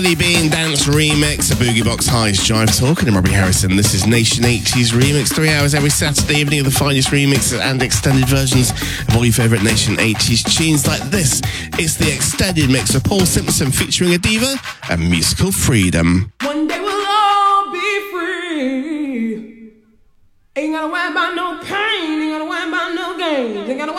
Bean Dance Remix, a Boogie Box Highs Jive Talk, and I'm Robbie Harrison. This is Nation 80s Remix, 3 hours every Saturday evening of the finest remixes and extended versions of all your favourite Nation 80s tunes like this. It's the extended mix of Paul Simpson featuring a diva and Musical Freedom. One day we'll all be free. Ain't gotta worry about no pain.